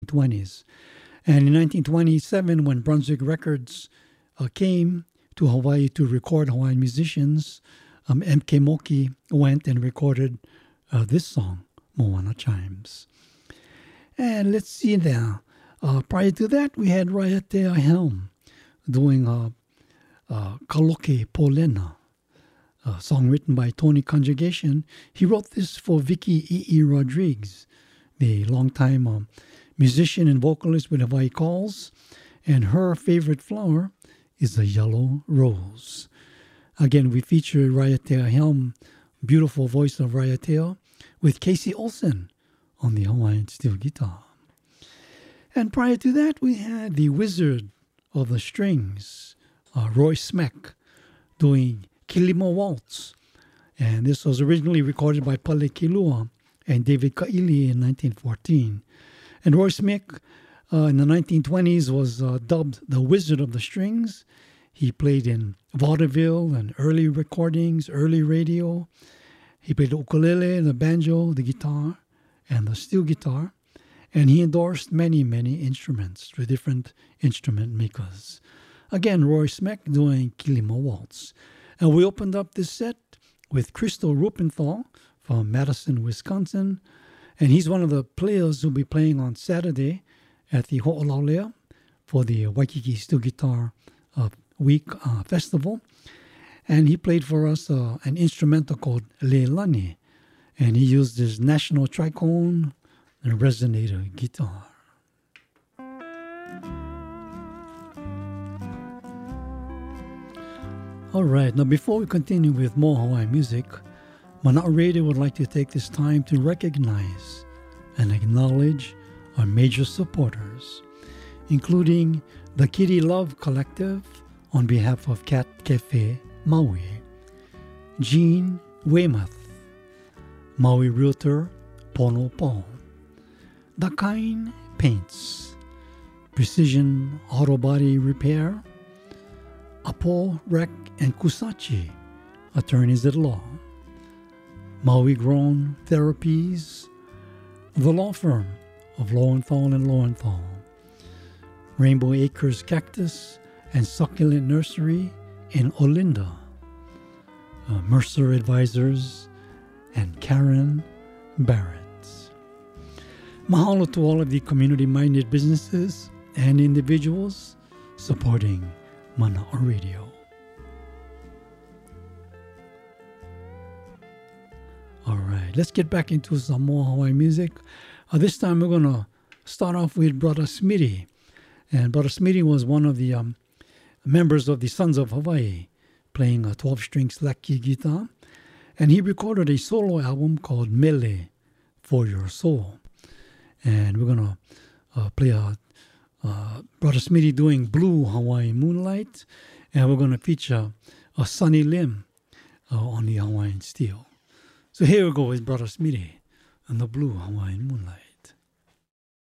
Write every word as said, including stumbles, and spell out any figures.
twenties. And in nineteen twenty-seven, when Brunswick Records uh, came to Hawaii to record Hawaiian musicians, um, M K Moki went and recorded uh, this song, Moana Chimes. And let's see now. Uh, prior to that, we had Raiatea Helm doing uh, uh, Kaloke Polena, a song written by Tony Conjugation. He wrote this for Vicky E E. Rodriguez, the longtime um, musician and vocalist with Hawaii Calls, and her favorite flower is the yellow rose. Again, we feature Raiatea Helm, beautiful voice of Raiatea, with Casey Olsen on the Hawaiian steel guitar. And prior to that, we had the wizard of the strings, uh, Roy Smeck, doing Kilimo Waltz. And this was originally recorded by Pale Kilua and David Kaili in nineteen fourteen. And Roy Smeck uh, in the nineteen twenties was uh, dubbed the Wizard of the Strings. He played in vaudeville and early recordings, early radio. He played the ukulele, the banjo, the guitar, and the steel guitar. And he endorsed many, many instruments with different instrument makers. Again, Roy Smeck doing Kilimo Waltz. And we opened up this set with Crystal Rupenthal from Madison, Wisconsin. And he's one of the players who'll be playing on Saturday at the Ho'olaulea for the Waikiki Steel Guitar uh, Week uh, Festival. And he played for us uh, an instrumental called Leilani. And he used his National Tricone and resonator guitar. All right, now before we continue with more Hawaiian music, Mana'o Radio would like to take this time to recognize and acknowledge our major supporters, including the Kitty Love Collective on behalf of Cat Cafe Maui, Jean Weymouth, Maui Realtor Pono Paul, Dakain Paints, Precision Auto Body Repair, Apo, Rec, and Kusachi, Attorneys at Law, Maui Grown Therapies, the law firm of Lowenthal and Lowenthal, Rainbow Acres Cactus and Succulent Nursery in Olinda, uh, Mercer Advisors, and Karen Barrett. Mahalo to all of the community-minded businesses and individuals supporting Mana'o Radio. All right, let's get back into some more Hawaiian music. Uh, this time we're going to start off with Brother Smitty. And Brother Smitty was one of the um, members of the Sons of Hawaii, playing a twelve-string slack key guitar. And he recorded a solo album called Mele for Your Soul. And we're going to uh, play a, uh, Brother Smitty doing Blue Hawaiian Moonlight. And we're going to feature a Sunny Lim uh, on the Hawaiian steel. So here we go with Brother Smitty and the Blue Hawaiian Moonlight.